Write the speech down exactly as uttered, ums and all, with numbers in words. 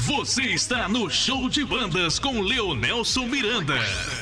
Você está no Show de Bandas com Leonelson Miranda.